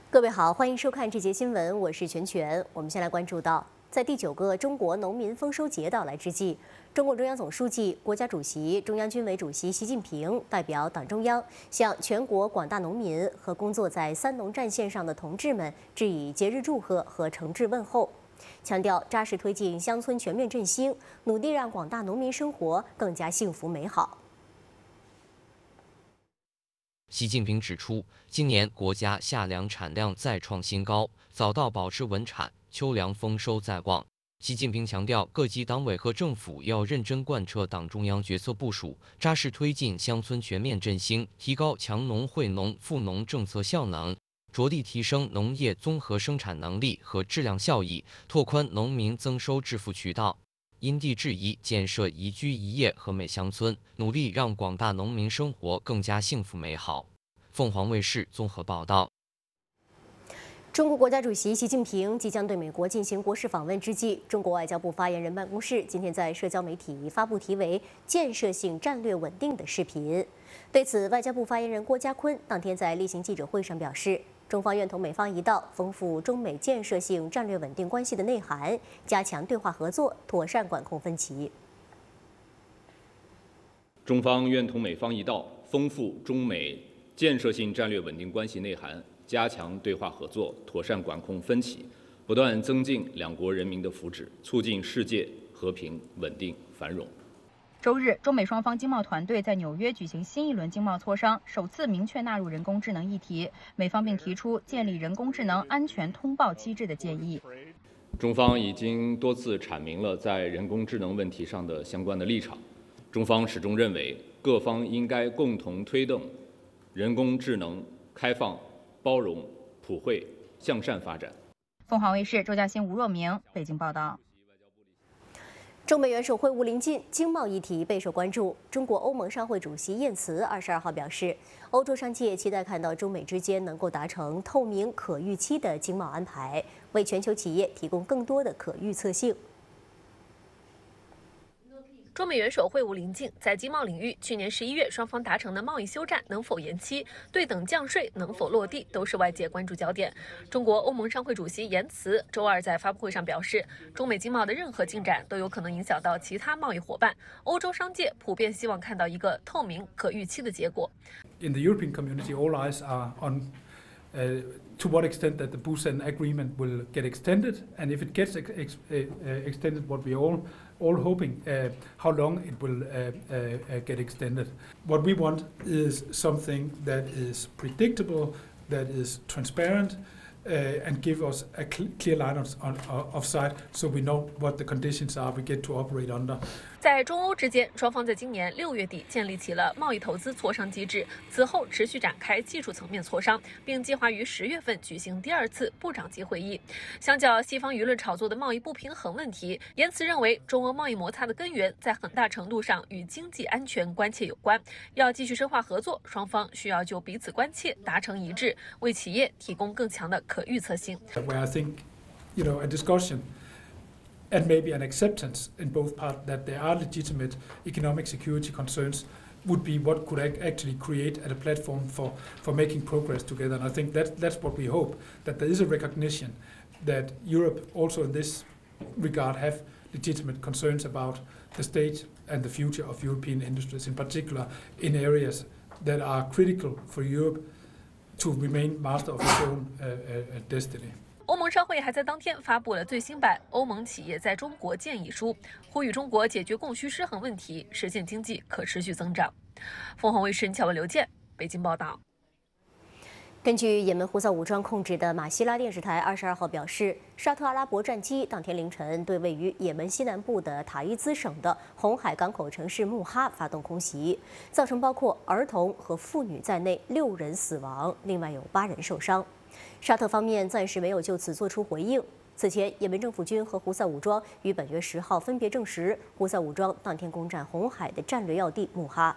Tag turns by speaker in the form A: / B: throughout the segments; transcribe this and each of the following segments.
A: 各位好，欢迎收看这节新闻，我是全全。我们先来关注到，在第9个中国农民丰收节到来之际，中共中央总书记、国家主席、中央军委主席习近平代表党中央，向全国广大农民和工作在三农战线上的同志们致以节日祝贺和诚挚问候，强调扎实推进乡村全面振兴，努力让广大农民生活更加幸福美好。
B: 习近平指出，今年国家夏粮产量再创新高，早稻保持稳产，秋粮丰收在望。习近平强调，各级党委和政府要认真贯彻党中央决策部署，扎实推进乡村全面振兴，提高强农惠农富农政策效能，着力提升农业综合生产能力和质量效益，拓宽农民增收致富渠道。因地制宜建设宜居宜业和美乡村，努力让广大农民生活更加幸福美好。凤凰卫视综合报道。
A: 中国国家主席习近平即将对美国进行国事访问之际，中国外交部发言人办公室今天在社交媒体发布题为“建设性战略稳定”的视频。对此，外交部发言人郭家坤当天在例行记者会上表示，中方愿同美方一道，丰富中美建设性战略稳定关系的内涵，加强对话合作，妥善管控分歧。
C: 中方愿同美方一道，丰富中美建设性战略稳定关系内涵，加强对话合作，妥善管控分歧，不断增进两国人民的福祉，促进世界和平、稳定、繁荣。
D: 周日，中美双方经贸团队在纽约举行新一轮经贸磋商，首次明确纳入人工智能议题。美方并提出建立人工智能安全通报机制的建议。
C: 中方已经多次阐明了在人工智能问题上的相关的立场。中方始终认为，各方应该共同推动人工智能开放、包容、普惠、向善发展。
D: 凤凰卫视周嘉欣、吴若明北京报道。
A: 中美元首会晤临近，经贸议题备受关注。中国欧盟商会主席燕茨22号表示，欧洲商界期待看到中美之间能够达成透明、可预期的经贸安排，为全球企业提供更多的可预测性。
E: 中美元首会晤临近，在经贸领域，去年11月双方达成的贸易休战能否延期，对等降税能否落地，都是外界关注焦点。中国欧盟商会主席言辞周二在发布会上表示，中美经贸的任何进展都有可能影响到其他贸易伙伴。欧洲商界普遍希望看到一个透明、可预期的结果。
F: In the European community, all eyes are on to what extent that the Busan Agreement will get extended, and if it gets extended, what we all hoping, how long it will get extended. What we want is something that is predictable, that is transparent, and give us a clear line of sight, so we know what the conditions are we get to operate under.
E: 在中欧之间，双方在今年6月底建立起了贸易投资磋商机制，此后持续展开技术层面磋商，并计划于10月份举行第2次部长级会议。相较西方舆论炒作的贸易不平衡问题，言辞认为中欧贸易摩擦的根源在很大程度上与经济安全关切有关。要继续深化合作，双方需要就彼此关切达成一致，为企业提供更强的可预测性。
F: Where I think, a discussion and maybe an acceptance in both parts that there are legitimate economic security concerns would be what could actually create a platform for making progress together. And I think that's what we hope, that there is a recognition that Europe also in this regard have legitimate concerns about the state and the future of European industries, in particular in areas that are critical for Europe to remain master of its own destiny.
E: 欧盟商会还在当天发布了最新版《欧盟企业在中国建议书》，呼吁中国解决供需失衡问题，实现经济可持续增长。凤凰卫视乔文、刘健北京报道。
A: 根据也门胡塞武装控制的马希拉电视台22号表示，沙特阿拉伯战机当天凌晨对位于也门西南部的塔伊兹省的红海港口城市穆哈发动空袭，造成包括儿童和妇女在内6人死亡，另外有8人受伤。沙特方面暂时没有就此作出回应。此前，也门政府军和胡塞武装于本月10号分别证实，胡塞武装当天攻占红海的战略要地穆哈。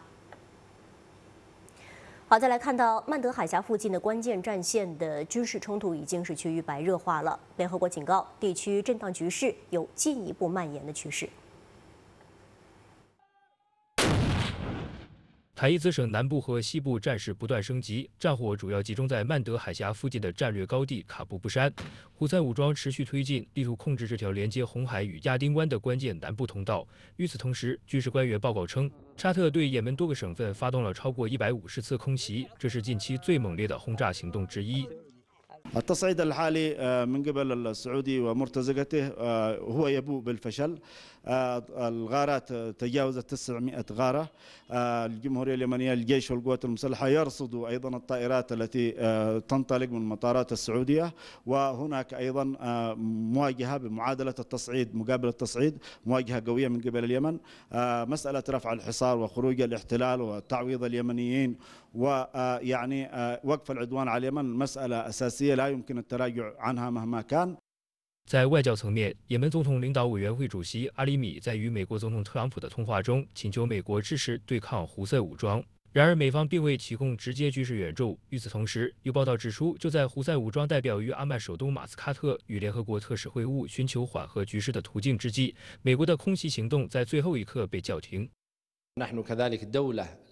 A: 好，再来看到曼德海峡附近的关键战线的军事冲突已经是趋于白热化了。联合国警告，地区震荡局势有进一步蔓延的趋势。
G: 塔伊兹省南部和西部战事不断升级，战火主要集中在曼德海峡附近的战略高地卡布布山。胡塞武装持续推进，力图控制这条连接红海与亚丁湾的关键南部通道。与此同时，军事官员报告称，沙特对也门多个省份发动了超过150次空袭，这是近期最猛烈的轰炸行动之一。
H: التصعيد الحالي من قبل السعودي ومرتزقته هو يبوء بالفشل. الغارات تجاوزت 900 غارة. الجمهورية اليمنية الجيش والقوات المسلحة يرصدوا أيضا الطائرات التي تنطلق من المطارات السعودية، وهناك أيضا مواجهة بمعادلة التصعيد مقابل التصعيد، مواجهة قوية من قبل اليمن. مسألة رفع الحصار وخروج الاحتلال وتعويض اليمنيين ويعني وقف العدوان على اليمن مسألة أساسية لا يمكن التراجع عنها مهما كان.
G: 在外交层面，也门总统领导委员会主席阿里米在与美国总统特朗普的通话中，请求美国支持对抗胡塞武装。然而，美方并未提供直接军事援助。与此同时，有报道指出，就在胡塞武装代表于阿曼首都马斯喀特与联合国特使会晤，寻求缓和局势的途径之际，美国的空袭行动在最后一刻被叫停。